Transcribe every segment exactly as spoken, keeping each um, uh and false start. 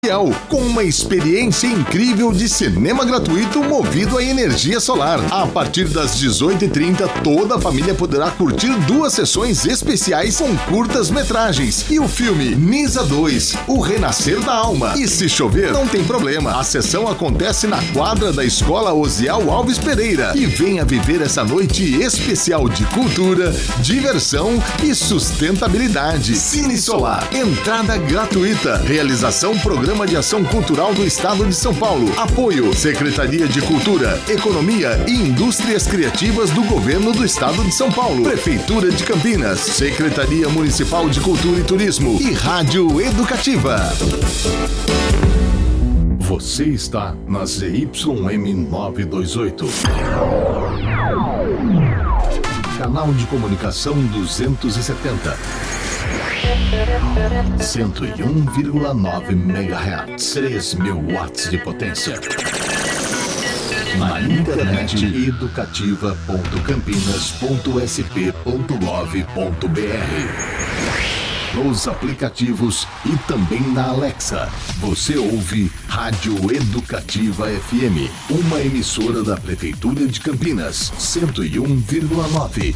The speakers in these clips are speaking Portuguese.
Com uma experiência incrível de cinema gratuito movido a energia solar. A partir das dezoito e trinta, toda a família poderá curtir duas sessões especiais com curtas metragens e o filme Nisa dois, O Renascer da Alma. E se chover, não tem problema. A sessão acontece na quadra da Escola Osial Alves Pereira. E venha viver essa noite especial de cultura, diversão e sustentabilidade. Cine Solar, entrada gratuita. Realização Programa de Ação Cultural do Estado de São Paulo. Apoio Secretaria de Cultura, Economia e Indústrias Criativas do Governo do Estado de São Paulo. Prefeitura de Campinas, Secretaria Municipal de Cultura e Turismo e Rádio Educativa. Você está na Z Y M novecentos e vinte e oito. Canal de comunicação duzentos e setenta. cento e um vírgula nove megahertz, três mil watts de potência. Na internet, educativa ponto campinas ponto s p ponto gov ponto b r. Nos aplicativos e também na Alexa. Você ouve Rádio Educativa F M, uma emissora da Prefeitura de Campinas, cento e um vírgula nove.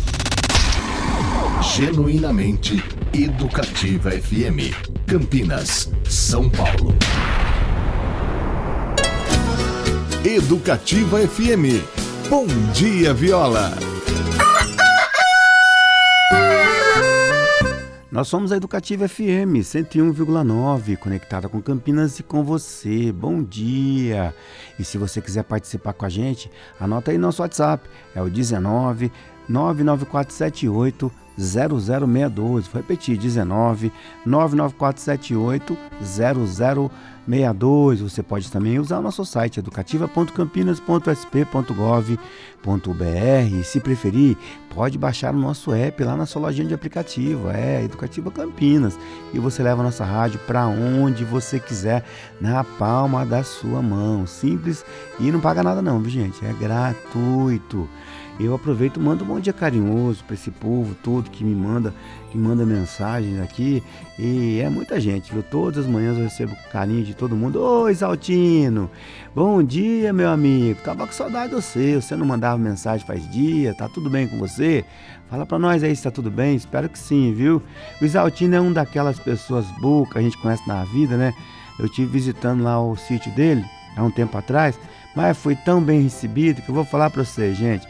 Genuinamente Educativa F M, Campinas, São Paulo. Educativa F M. Bom dia, Viola. Nós somos a Educativa F M cento e um vírgula nove, conectada com Campinas e com você. Bom dia! E se você quiser participar com a gente, anota aí nosso WhatsApp, é o dezenove, nove nove quatro sete oito, zero zero seis dois. Vou repetir, dezenove, nove nove quatro sete oito, zero zero seis dois. Você pode também usar o nosso site educativa ponto campinas ponto s p ponto gov ponto b r. Se preferir, pode baixar o nosso app lá na sua lojinha de aplicativo, é Educativa Campinas, e você leva a nossa rádio para onde você quiser, na palma da sua mão. Simples e não paga nada não, viu, gente? É gratuito. Eu aproveito e mando um bom dia carinhoso para esse povo todo que me manda, que manda mensagens aqui. E é muita gente, viu? Todas as manhãs eu recebo carinho de todo mundo. Oi, Exaltino! Bom dia, meu amigo! Tava com saudade de você. Você não mandava mensagem faz dia? Tá tudo bem com você? Fala pra nós aí se tá tudo bem. Espero que sim, viu? O Exaltino é um daquelas pessoas boas que a gente conhece na vida, né? Eu estive visitando lá o sítio dele há um tempo atrás, mas foi tão bem recebido que eu vou falar pra vocês, gente.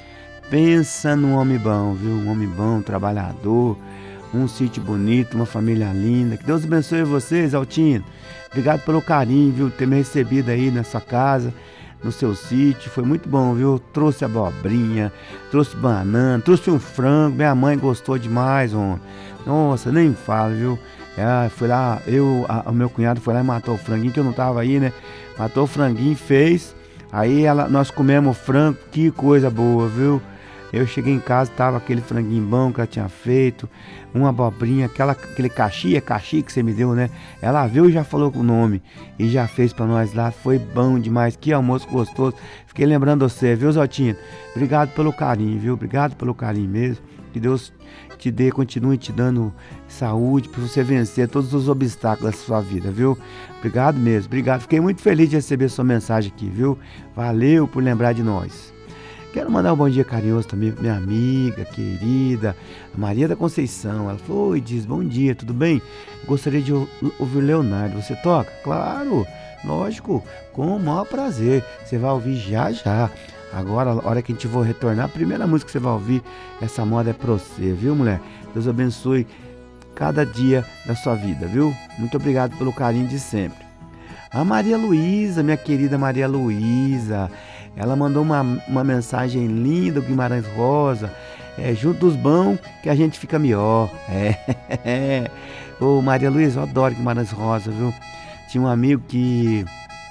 Pensa num homem bom, viu? Um homem bom, trabalhador, um sítio bonito, uma família linda. Que Deus abençoe vocês, Altino. Obrigado pelo carinho, viu? Ter me recebido aí na sua casa, no seu sítio. Foi muito bom, viu? Trouxe abobrinha, trouxe banana, trouxe um frango. Minha mãe gostou demais, homem. Nossa, nem falo, viu? É, foi lá, eu, a, o meu cunhado foi lá e matou o franguinho, que eu não tava aí, né? Matou o franguinho, fez. Aí ela, nós comemos frango, que coisa boa, viu? Eu cheguei em casa, tava aquele franguinho bom que ela tinha feito, uma abobrinha, aquela, aquele caxi, é caxi que você me deu, né? Ela viu e já falou com o nome e já fez pra nós lá, foi bom demais, que almoço gostoso. Fiquei lembrando você, viu, Zotinho? Obrigado pelo carinho, viu? Obrigado pelo carinho mesmo. Que Deus te dê, continue te dando saúde para você vencer todos os obstáculos da sua vida, viu? Obrigado mesmo, obrigado. Fiquei muito feliz de receber sua mensagem aqui, viu? Valeu por lembrar de nós. Quero mandar um bom dia carinhoso também para minha amiga querida, Maria da Conceição. Ela falou: oi, diz, bom dia, tudo bem? Gostaria de ouvir Leonardo. Você toca? Claro, lógico, com o maior prazer. Você vai ouvir já já. Agora, a hora que a gente for retornar, a primeira música que você vai ouvir, essa moda é pra você, viu, mulher? Deus abençoe cada dia da sua vida, viu? Muito obrigado pelo carinho de sempre. A Maria Luísa, minha querida Maria Luísa, ela mandou uma, uma mensagem linda, do Guimarães Rosa. É, juntos bons que a gente fica melhor. É. Ô, Maria Luísa, eu adoro Guimarães Rosa, viu? Tinha um amigo que...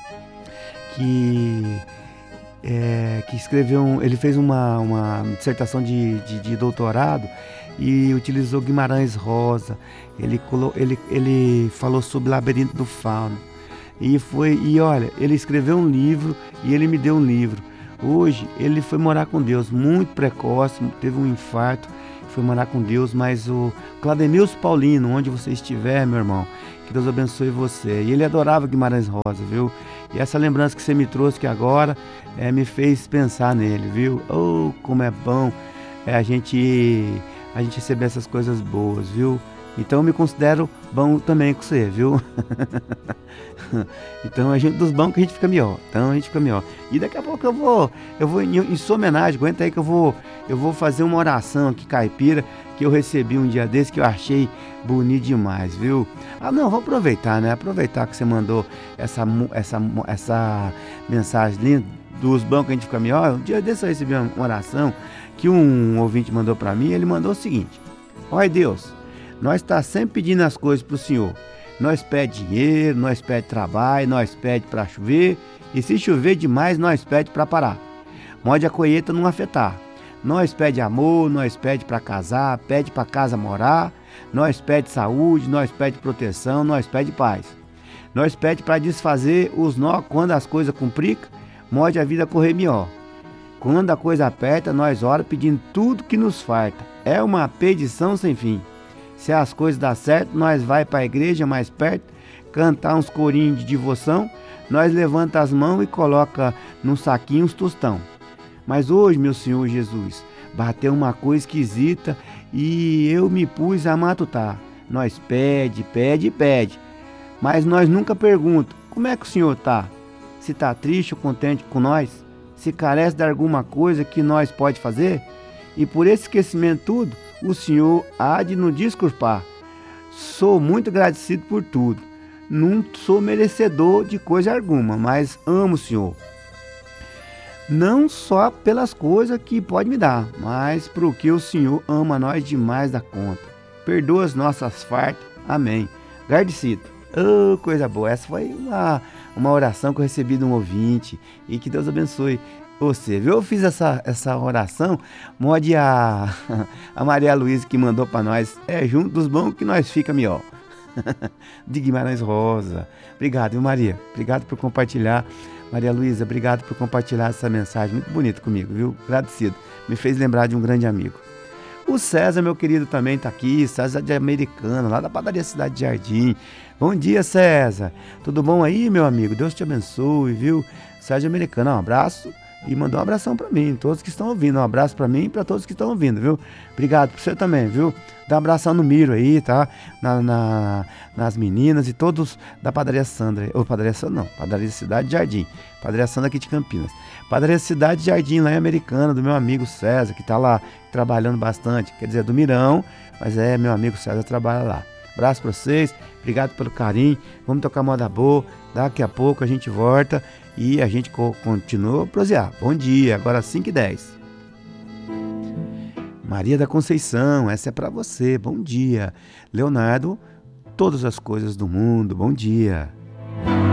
que... É, que escreveu, um, ele fez uma, uma dissertação de, de, de doutorado e utilizou Guimarães Rosa. Ele, colo, ele, ele falou sobre o Labirinto do Fauno. E, foi, e olha, ele escreveu um livro e ele me deu um livro. Hoje ele foi morar com Deus, muito precoce, teve um infarto, foi morar com Deus, mas o Clademilson Paulino, onde você estiver, meu irmão, que Deus abençoe você. E ele adorava Guimarães Rosa, viu? E essa lembrança que você me trouxe que agora é, me fez pensar nele, viu? Oh, como é bom é, a gente a gente receber essas coisas boas, viu? Então eu me considero bom também com você, viu? Então a gente dos bons que a gente fica melhor. Então a gente fica melhor. E daqui a pouco eu vou, eu vou em, em sua homenagem, aguenta aí que eu vou, eu vou fazer uma oração aqui caipira que eu recebi um dia desse que eu achei bonito demais, viu? Ah, não, vou aproveitar, né? Aproveitar que você mandou essa essa essa mensagem linda dos bons que a gente fica melhor. Um dia desse eu recebi uma oração que um ouvinte mandou para mim, ele mandou o seguinte: "Ó Deus, nós está sempre pedindo as coisas para o Senhor. Nós pede dinheiro, nós pede trabalho, nós pede para chover. E se chover demais, nós pede para parar. Mode a colheita não afetar. Nós pede amor, nós pede para casar, pede para casa morar. Nós pede saúde, nós pede proteção, nós pede paz. Nós pede para desfazer os nós quando as coisas complicam. Mode a vida correr melhor. Quando a coisa aperta, nós ora pedindo tudo que nos falta. É uma pedição sem fim. Se as coisas dão certo, nós vai para a igreja mais perto, cantar uns corinhos de devoção, nós levanta as mãos e coloca num saquinho uns tostão. Mas hoje, meu Senhor Jesus, bateu uma coisa esquisita e eu me pus a matutar. Nós pede, pede, pede, mas nós nunca pergunta, como é que o Senhor tá? Se tá triste ou contente com nós? Se carece de alguma coisa que nós pode fazer? E por esse esquecimento tudo, o Senhor há de nos desculpar. Sou muito agradecido por tudo. Não sou merecedor de coisa alguma, mas amo o Senhor. Não só pelas coisas que pode me dar, mas porque o Senhor ama nós demais da conta. Perdoa as nossas fartas. Amém. Agradecido. Oh, coisa boa. Essa foi uma, uma oração que eu recebi de um ouvinte. E que Deus abençoe você, viu? Eu fiz essa, essa oração, mode a, a Maria Luísa que mandou para nós, é junto dos bons que nós fica melhor. De Guimarães Rosa. Obrigado, viu, Maria? Obrigado por compartilhar. Maria Luísa, obrigado por compartilhar essa mensagem muito bonita comigo, viu? Agradecido. Me fez lembrar de um grande amigo. O César, meu querido, também está aqui. César de Americana, lá da padaria Cidade Jardim. Bom dia, César. Tudo bom aí, meu amigo? Deus te abençoe, viu? César de Americana, um abraço. E mandou um abração para mim, todos que estão ouvindo. Um abraço para mim e para todos que estão ouvindo, viu? Obrigado por você também, viu? Dá um abração no Miro aí, tá? Na, na, nas meninas e todos da Padaria Sandra. Ou Padaria Sandra, não. Padaria Cidade Jardim. Padaria Sandra aqui de Campinas. Padaria Cidade Jardim, lá em Americana, do meu amigo César, que tá lá trabalhando bastante. Quer dizer, do Mirão, mas é meu amigo César, trabalha lá. Abraço para vocês, obrigado pelo carinho. Vamos tocar moda boa. Daqui a pouco a gente volta e a gente continua a prosear. Bom dia, agora cinco e dez. Maria da Conceição, essa é para você. Bom dia. Leonardo, todas as coisas do mundo. Bom dia.